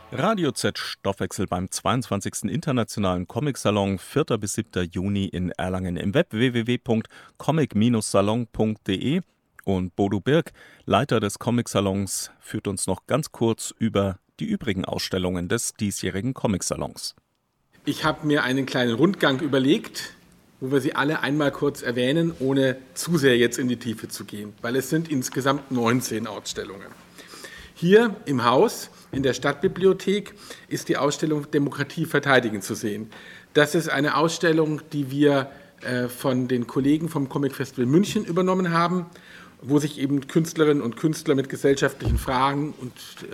Radio Z Stoffwechsel beim 22. Internationalen Comic-Salon, 4. bis 7. Juni in Erlangen. Im Web www.comic-salon.de. Und Bodo Birk, Leiter des Comic-Salons, führt uns noch ganz kurz über die übrigen Ausstellungen des diesjährigen Comic-Salons. Ich habe mir einen kleinen Rundgang überlegt, wo wir sie alle einmal kurz erwähnen, ohne zu sehr jetzt in die Tiefe zu gehen, weil es sind insgesamt 19 Ausstellungen. Hier im Haus, in der Stadtbibliothek, ist die Ausstellung Demokratie verteidigen zu sehen. Das ist eine Ausstellung, die wir von den Kollegen vom Comic Festival München übernommen haben, wo sich eben Künstlerinnen und Künstler mit gesellschaftlichen Fragen und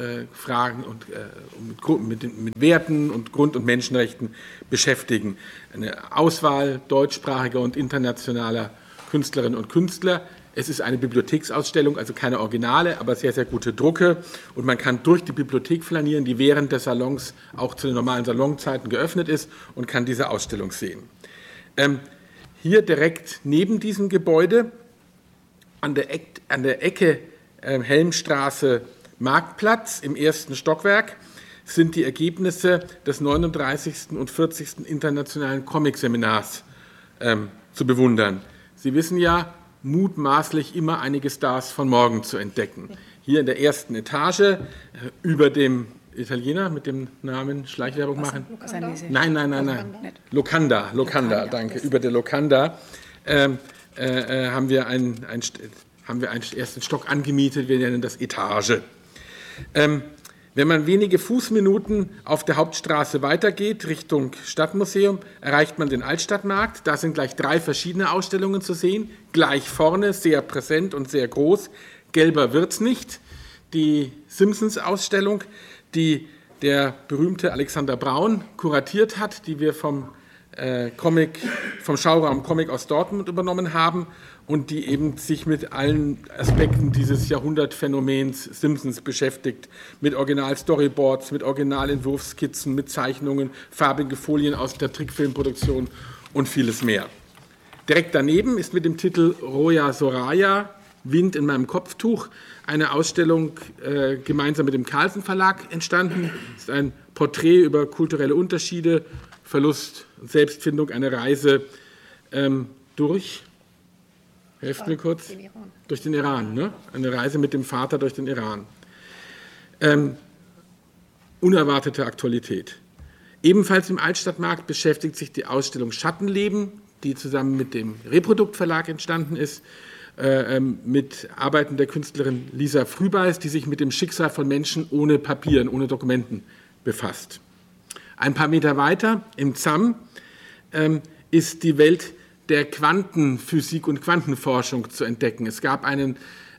mit Werten und Grund- und Menschenrechten beschäftigen. Eine Auswahl deutschsprachiger und internationaler Künstlerinnen und Künstler. Es ist eine Bibliotheksausstellung, also keine Originale, aber sehr, sehr gute Drucke. Und man kann durch die Bibliothek flanieren, die während des Salons auch zu den normalen Salonzeiten geöffnet ist, und kann diese Ausstellung sehen. Hier direkt neben diesem Gebäude, an der Ecke Helmstraße Marktplatz im 1. Stockwerk, sind die Ergebnisse des 39. und 40. Internationalen Comic-Seminars zu bewundern. Sie wissen ja, mutmaßlich immer einige Stars von morgen zu entdecken. Hier in der ersten Etage, über dem Italiener mit dem Namen, Schleichwerbung machen? Nein. Locanda, danke. Über der Locanda haben wir einen ersten Stock angemietet, wir nennen das Etage. Wenn man wenige Fußminuten auf der Hauptstraße weitergeht, Richtung Stadtmuseum, erreicht man den Altstadtmarkt. Da sind gleich 3 verschiedene Ausstellungen zu sehen. Gleich vorne, sehr präsent und sehr groß. Gelber wird's nicht. Die Simpsons-Ausstellung, die der berühmte Alexander Braun kuratiert hat, die wir vom Schauraum Comic aus Dortmund übernommen haben und die eben sich mit allen Aspekten dieses Jahrhundertphänomens Simpsons beschäftigt, mit Original-Storyboards, mit Originalentwurfskizzen, mit Zeichnungen, farbige Folien aus der Trickfilmproduktion und vieles mehr. Direkt daneben ist mit dem Titel Roya Soraya, Wind in meinem Kopftuch, eine Ausstellung gemeinsam mit dem Carlsen Verlag entstanden. Es ist ein Porträt über kulturelle Unterschiede, Verlust und Selbstfindung, eine Reise durch den Iran. Ne? Eine Reise mit dem Vater durch den Iran. Unerwartete Aktualität. Ebenfalls im Altstadtmarkt beschäftigt sich die Ausstellung Schattenleben, die zusammen mit dem Reprodukt Verlag entstanden ist, mit Arbeiten der Künstlerin Lisa Frühbeis, die sich mit dem Schicksal von Menschen ohne Papieren, ohne Dokumenten befasst. Ein paar Meter weiter im ZAM ist die Welt der Quantenphysik und Quantenforschung zu entdecken. Es gab ein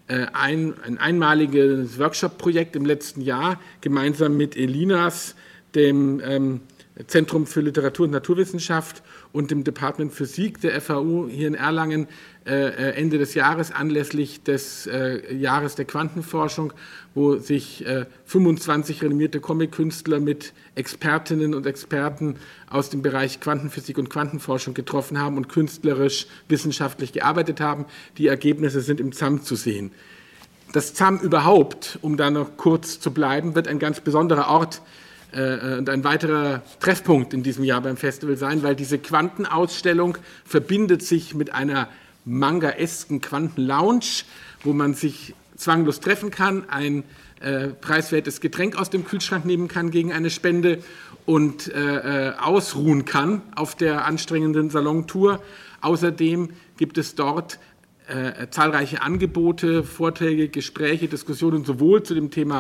einmaliges Workshop-Projekt im letzten Jahr gemeinsam mit ELINAS, dem Zentrum für Literatur und Naturwissenschaft und dem Department Physik der FAU hier in Erlangen Ende des Jahres anlässlich des Jahres der Quantenforschung, wo sich 25 renommierte Comic-Künstler mit Expertinnen und Experten aus dem Bereich Quantenphysik und Quantenforschung getroffen haben und künstlerisch, wissenschaftlich gearbeitet haben. Die Ergebnisse sind im ZAM zu sehen. Das ZAM überhaupt, um da noch kurz zu bleiben, wird ein ganz besonderer Ort und ein weiterer Treffpunkt in diesem Jahr beim Festival sein, weil diese Quantenausstellung verbindet sich mit einer mangaesken Quantenlounge, wo man sich zwanglos treffen kann, ein preiswertes Getränk aus dem Kühlschrank nehmen kann gegen eine Spende und ausruhen kann auf der anstrengenden Salontour. Außerdem gibt es dort zahlreiche Angebote, Vorträge, Gespräche, Diskussionen sowohl zu dem Thema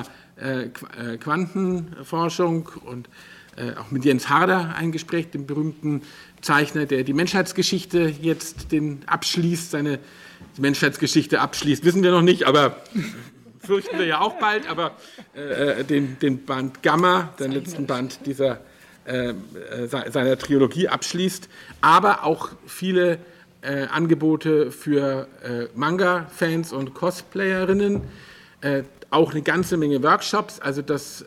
Quantenforschung und auch mit Jens Harder ein Gespräch, dem berühmten Zeichner, der die Menschheitsgeschichte jetzt seine Menschheitsgeschichte abschließt, wissen wir noch nicht, aber fürchten wir ja auch bald, aber den Band Gamma, den letzten Band seiner Trilogie abschließt, aber auch viele Angebote für Manga-Fans und Cosplayerinnen, auch eine ganze Menge Workshops, also das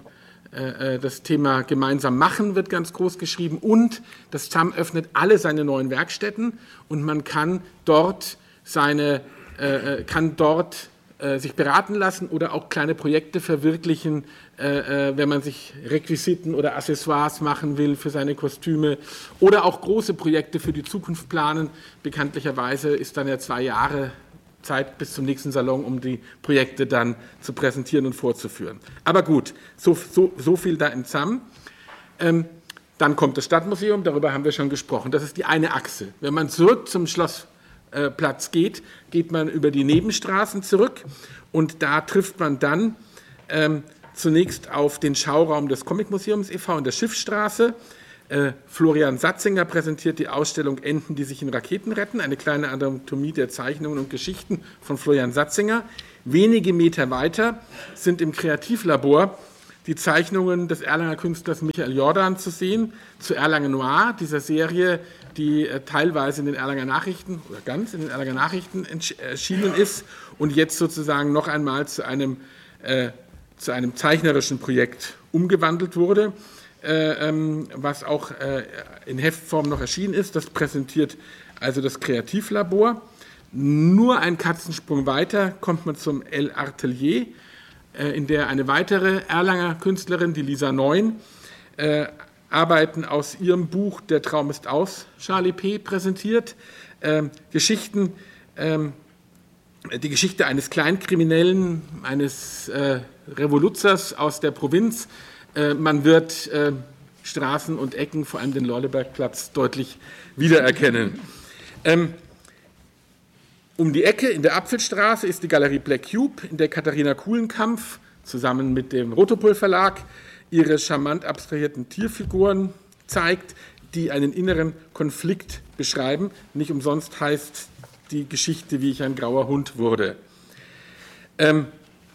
Thema gemeinsam machen wird ganz groß geschrieben und das ZAM öffnet alle seine neuen Werkstätten und man kann dort sich beraten lassen oder auch kleine Projekte verwirklichen, wenn man sich Requisiten oder Accessoires machen will für seine Kostüme oder auch große Projekte für die Zukunft planen. Bekanntlicherweise ist dann ja 2 Jahre Zeit bis zum nächsten Salon, um die Projekte dann zu präsentieren und vorzuführen. Aber gut, so viel da im ZAM. Dann kommt das Stadtmuseum, darüber haben wir schon gesprochen. Das ist die eine Achse. Wenn man zurück zum Schlossplatz geht, geht man über die Nebenstraßen zurück und da trifft man dann zunächst auf den Schauraum des Comicmuseums e.V. in der Schiffsstraße. Florian Satzinger präsentiert die Ausstellung Enten, die sich in Raketen retten, eine kleine Anatomie der Zeichnungen und Geschichten von Florian Satzinger. Wenige Meter weiter sind im Kreativlabor die Zeichnungen des Erlanger Künstlers Michael Jordan zu sehen, zu Erlanger Noir, dieser Serie, die teilweise in den Erlanger Nachrichten oder ganz in den Erlanger Nachrichten erschienen ist und jetzt sozusagen noch einmal zu einem zeichnerischen Projekt umgewandelt wurde, was auch in Heftform noch erschienen ist. Das präsentiert also das Kreativlabor. Nur einen Katzensprung weiter kommt man zum El Atelier, in der eine weitere Erlanger Künstlerin, die Lisa Neun, Arbeiten aus ihrem Buch Der Traum ist aus, Charlie P. präsentiert. Die Geschichte eines Kleinkriminellen, eines Revoluzers aus der Provinz. Man wird Straßen und Ecken, vor allem den Lorlebergplatz, deutlich wiedererkennen. Um die Ecke in der Apfelstraße ist die Galerie Black Cube, in der Katharina Kuhlenkampf zusammen mit dem Rotopol Verlag ihre charmant abstrahierten Tierfiguren zeigt, die einen inneren Konflikt beschreiben. Nicht umsonst heißt die Geschichte, wie ich ein grauer Hund wurde. Dann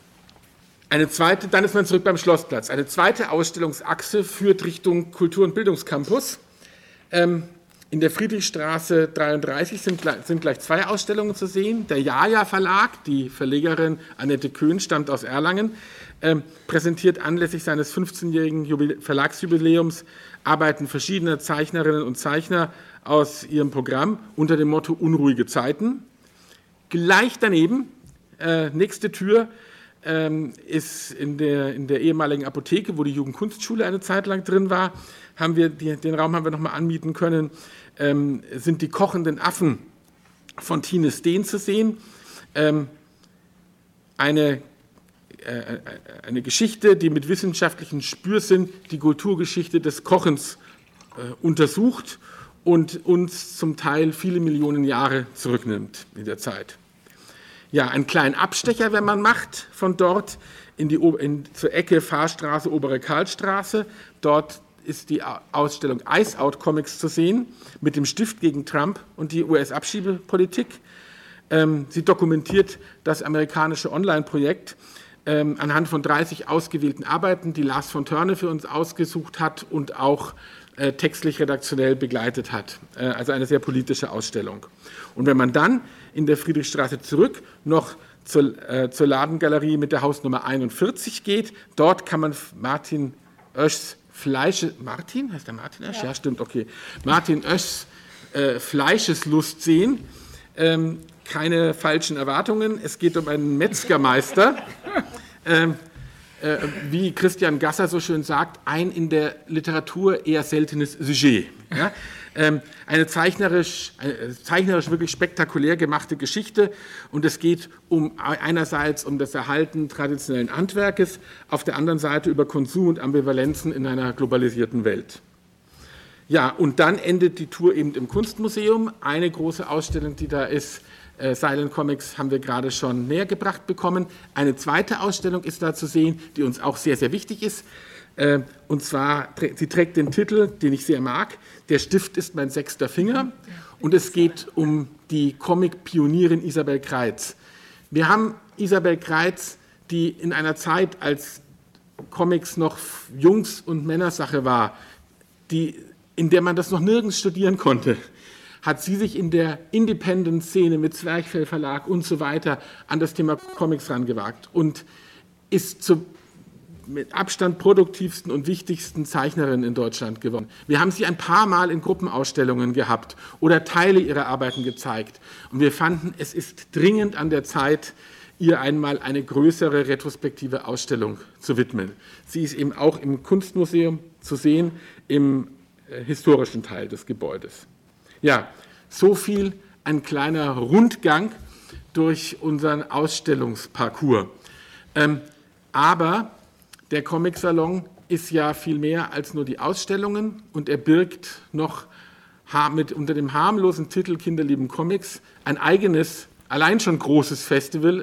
ist man zurück beim Schlossplatz. Eine zweite Ausstellungsachse führt Richtung Kultur- und Bildungscampus. In der Friedrichstraße 33 sind gleich 2 Ausstellungen zu sehen. Der Jaja Verlag, die Verlegerin Annette Köhn, stammt aus Erlangen, präsentiert anlässlich seines 15-jährigen Verlagsjubiläums Arbeiten verschiedener Zeichnerinnen und Zeichner aus ihrem Programm unter dem Motto Unruhige Zeiten. Gleich daneben, nächste Tür, ist in der ehemaligen Apotheke, wo die Jugendkunstschule eine Zeit lang drin war, den Raum haben wir nochmal anmieten können, sind die kochenden Affen von Tine Steen zu sehen. Eine Geschichte, die mit wissenschaftlichem Spürsinn die Kulturgeschichte des Kochens untersucht und uns zum Teil viele Millionen Jahre zurücknimmt in der Zeit. Ja, einen kleinen Abstecher, wenn man macht, von dort zur Ecke Fahrstraße, Obere Karlstraße. Dort ist die Ausstellung Ice Out Comics zu sehen, mit dem Stift gegen Trump und die US-Abschiebepolitik. Sie dokumentiert das amerikanische Online-Projekt anhand von 30 ausgewählten Arbeiten, die Lars von Törne für uns ausgesucht hat und auch textlich redaktionell begleitet hat. Also eine sehr politische Ausstellung. Und wenn man dann in der Friedrichstraße zurück noch zur Ladengalerie mit der Hausnummer 41 geht, dort kann man Martin Oeschs Martin? Heißt der Martin Oesch? Ja, stimmt, okay. Martin Oeschs Fleischeslust sehen. Keine falschen Erwartungen. Es geht um einen Metzgermeister. Wie Christian Gasser so schön sagt, ein in der Literatur eher seltenes Sujet. Ja? Eine zeichnerisch wirklich spektakulär gemachte Geschichte und es geht einerseits um das Erhalten traditionellen Handwerkes, auf der anderen Seite über Konsum und Ambivalenzen in einer globalisierten Welt. Ja, und dann endet die Tour eben im Kunstmuseum. Eine große Ausstellung, die da ist, Silent Comics, haben wir gerade schon näher gebracht bekommen. Eine zweite Ausstellung ist da zu sehen, die uns auch sehr, sehr wichtig ist. Und zwar, sie trägt den Titel, den ich sehr mag, Der Stift ist mein 6. Finger. Und es geht um die Comic-Pionierin Isabel Kreitz. Wir haben Isabel Kreitz, die in einer Zeit, als Comics noch Jungs- und Männersache war, in der man das noch nirgends studieren konnte, hat sie sich in der Independent-Szene mit Zwerchfell Verlag und so weiter an das Thema Comics rangewagt und ist zur mit Abstand produktivsten und wichtigsten Zeichnerin in Deutschland geworden. Wir haben sie ein paar Mal in Gruppenausstellungen gehabt oder Teile ihrer Arbeiten gezeigt. Und wir fanden, es ist dringend an der Zeit, ihr einmal eine größere retrospektive Ausstellung zu widmen. Sie ist eben auch im Kunstmuseum zu sehen, im historischen Teil des Gebäudes. Ja, so viel ein kleiner Rundgang durch unseren Ausstellungsparcours. Aber der Comic-Salon ist ja viel mehr als nur die Ausstellungen und er birgt noch unter dem harmlosen Titel Kinder lieben Comics ein eigenes, allein schon großes Festival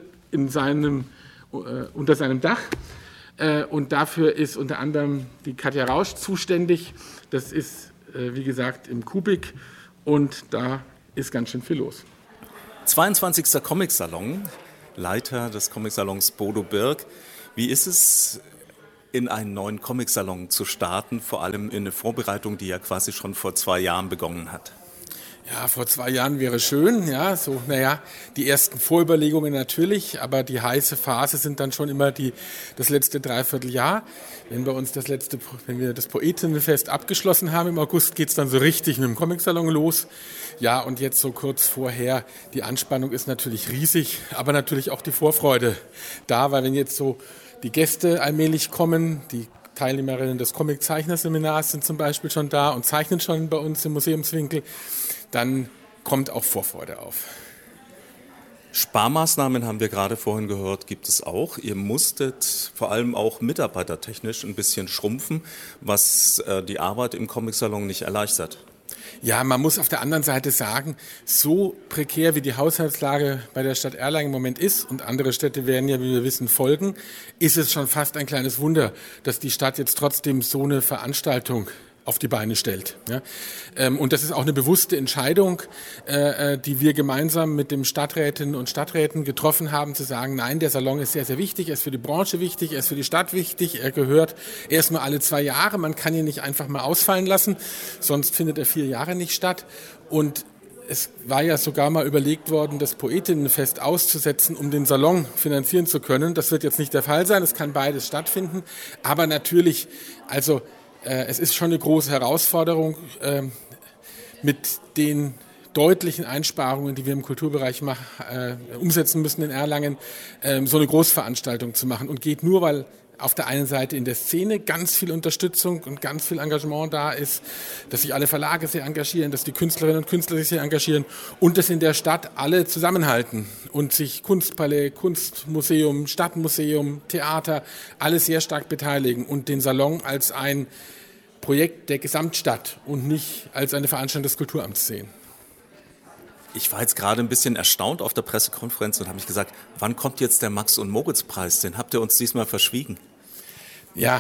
unter seinem Dach. Und dafür ist unter anderem die Katja Rausch zuständig. Das ist, wie gesagt, im Kubik und da ist ganz schön viel los. 22. Comic-Salon, Leiter des Comic-Salons Bodo Birk. Wie ist es, in einen neuen Comic-Salon zu starten, vor allem in eine Vorbereitung, die ja quasi schon vor 2 Jahren begonnen hat? Ja, vor 2 Jahren wäre schön, ja, die ersten Vorüberlegungen natürlich, aber die heiße Phase sind dann schon immer das letzte Dreivierteljahr. Wenn wir das Poetinnenfest abgeschlossen haben im August, geht's dann so richtig mit dem Comic-Salon los. Ja, und jetzt so kurz vorher, die Anspannung ist natürlich riesig, aber natürlich auch die Vorfreude da, weil wenn jetzt so die Gäste allmählich kommen, die Teilnehmerinnen des Comic-Zeichnerseminars sind zum Beispiel schon da und zeichnen schon bei uns im Museumswinkel, dann kommt auch Vorfreude auf. Sparmaßnahmen haben wir gerade vorhin gehört, gibt es auch. Ihr musstet vor allem auch mitarbeitertechnisch ein bisschen schrumpfen, was die Arbeit im Comic-Salon nicht erleichtert. Ja, man muss auf der anderen Seite sagen, so prekär wie die Haushaltslage bei der Stadt Erlangen im Moment ist, und andere Städte werden ja, wie wir wissen, folgen, ist es schon fast ein kleines Wunder, dass die Stadt jetzt trotzdem so eine Veranstaltung auf die Beine stellt. Ja. Und das ist auch eine bewusste Entscheidung, die wir gemeinsam mit den Stadträtinnen und Stadträten getroffen haben, zu sagen, nein, der Salon ist sehr, sehr wichtig, er ist für die Branche wichtig, er ist für die Stadt wichtig, er gehört erst mal alle 2 Jahre, man kann ihn nicht einfach mal ausfallen lassen, sonst findet er 4 Jahre nicht statt. Und es war ja sogar mal überlegt worden, das Poetinnenfest auszusetzen, um den Salon finanzieren zu können. Das wird jetzt nicht der Fall sein, es kann beides stattfinden, aber natürlich, also es ist schon eine große Herausforderung, mit den deutlichen Einsparungen, die wir im Kulturbereich umsetzen müssen in Erlangen, so eine Großveranstaltung zu machen. Und geht nur, weil auf der einen Seite in der Szene ganz viel Unterstützung und ganz viel Engagement da ist, dass sich alle Verlage sehr engagieren, dass die Künstlerinnen und Künstler sich sehr engagieren und dass in der Stadt alle zusammenhalten und sich Kunstpalais, Kunstmuseum, Stadtmuseum, Theater, alle sehr stark beteiligen und den Salon als ein Projekt der Gesamtstadt und nicht als eine Veranstaltung des Kulturamts sehen. Ich war jetzt gerade ein bisschen erstaunt auf der Pressekonferenz und habe mich gesagt, wann kommt jetzt der Max-und-Moritz-Preis? Den habt ihr uns diesmal verschwiegen. Ja,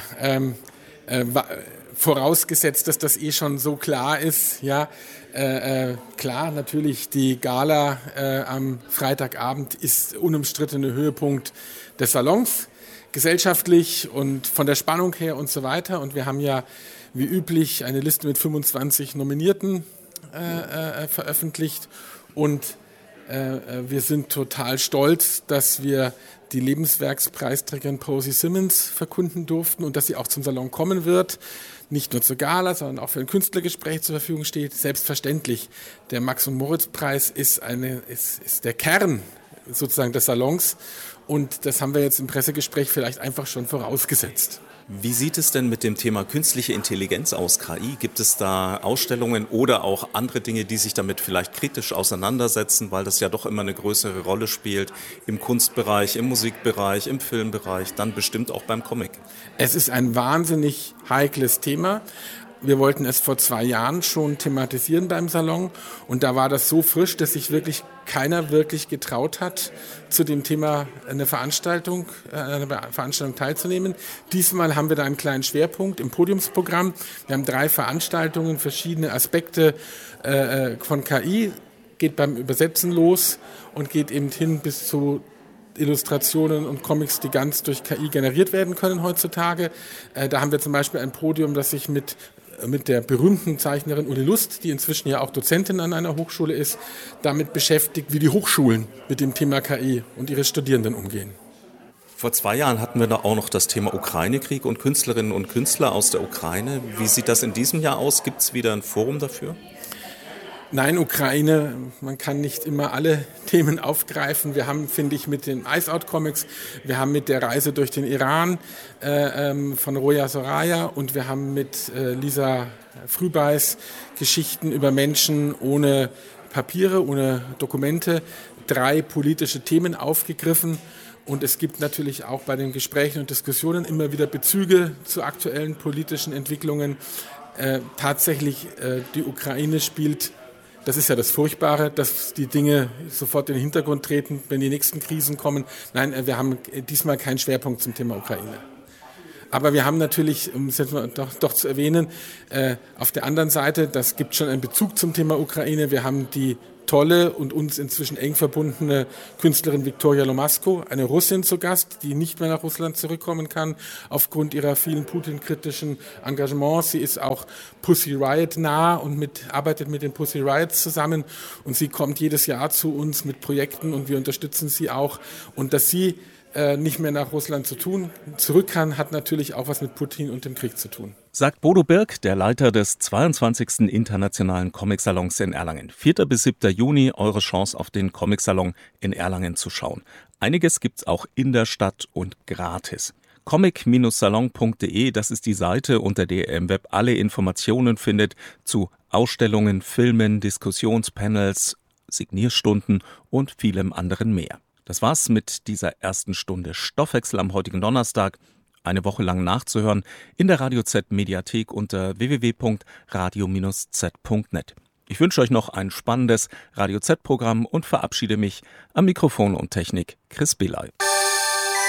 vorausgesetzt, dass das schon so klar ist. Ja, klar, natürlich die Gala am Freitagabend ist unumstrittene Höhepunkt des Salons, gesellschaftlich und von der Spannung her und so weiter. Und wir haben ja wie üblich eine Liste mit 25 Nominierten veröffentlicht. Und wir sind total stolz, dass wir die Lebenswerkspreisträgerin Posy Simmons verkunden durften und dass sie auch zum Salon kommen wird. Nicht nur zur Gala, sondern auch für ein Künstlergespräch zur Verfügung steht. Selbstverständlich, der Max-und-Moritz-Preis ist der Kern sozusagen des Salons. Und das haben wir jetzt im Pressegespräch vielleicht einfach schon vorausgesetzt. Wie sieht es denn mit dem Thema künstliche Intelligenz aus, KI? Gibt es da Ausstellungen oder auch andere Dinge, die sich damit vielleicht kritisch auseinandersetzen, weil das ja doch immer eine größere Rolle spielt im Kunstbereich, im Musikbereich, im Filmbereich, dann bestimmt auch beim Comic? Es ist ein wahnsinnig heikles Thema. Wir wollten es vor 2 Jahren schon thematisieren beim Salon und da war das so frisch, dass sich wirklich keiner wirklich getraut hat, zu dem Thema eine Veranstaltung teilzunehmen. Diesmal haben wir da einen kleinen Schwerpunkt im Podiumsprogramm. Wir haben 3 Veranstaltungen, verschiedene Aspekte von KI, geht beim Übersetzen los und geht eben hin bis zu Illustrationen und Comics, die ganz durch KI generiert werden können heutzutage. Da haben wir zum Beispiel ein Podium, das sich mit der berühmten Zeichnerin Uli Lust, die inzwischen ja auch Dozentin an einer Hochschule ist, damit beschäftigt, wie die Hochschulen mit dem Thema KI und ihre Studierenden umgehen. Vor 2 Jahren hatten wir da auch noch das Thema Ukraine-Krieg und Künstlerinnen und Künstler aus der Ukraine. Wie sieht das in diesem Jahr aus? Gibt es wieder ein Forum dafür? Nein, Ukraine, man kann nicht immer alle Themen aufgreifen. Wir haben, finde ich, mit den Ice-Out-Comics, wir haben mit der Reise durch den Iran von Roya Soraya und wir haben mit Lisa Frühbeis Geschichten über Menschen ohne Papiere, ohne Dokumente, 3 politische Themen aufgegriffen. Und es gibt natürlich auch bei den Gesprächen und Diskussionen immer wieder Bezüge zu aktuellen politischen Entwicklungen. Tatsächlich, die Ukraine spielt, das ist ja das Furchtbare, dass die Dinge sofort in den Hintergrund treten, wenn die nächsten Krisen kommen. Nein, wir haben diesmal keinen Schwerpunkt zum Thema Ukraine. Aber wir haben natürlich, um es jetzt mal doch zu erwähnen, auf der anderen Seite, das gibt schon einen Bezug zum Thema Ukraine. Wir haben die tolle und uns inzwischen eng verbundene Künstlerin Viktoria Lomasko, eine Russin zu Gast, die nicht mehr nach Russland zurückkommen kann aufgrund ihrer vielen Putin-kritischen Engagements. Sie ist auch Pussy Riot nah und arbeitet mit den Pussy Riots zusammen und sie kommt jedes Jahr zu uns mit Projekten und wir unterstützen sie auch. Und dass sie nicht mehr nach Russland zurück kann, hat natürlich auch was mit Putin und dem Krieg zu tun. Sagt Bodo Birk, der Leiter des 22. Internationalen Comic-Salons in Erlangen. 4. bis 7. Juni eure Chance auf den Comic-Salon in Erlangen zu schauen. Einiges gibt's auch in der Stadt und gratis. comic-salon.de, das ist die Seite, unter der ihr im Web alle Informationen findet zu Ausstellungen, Filmen, Diskussionspanels, Signierstunden und vielem anderen mehr. Das war's mit dieser ersten Stunde Stoffwechsel am heutigen Donnerstag. Eine Woche lang nachzuhören in der Radio Z Mediathek unter www.radio-z.net. Ich wünsche euch noch ein spannendes Radio Z Programm und verabschiede mich am Mikrofon und Technik Chris Belay.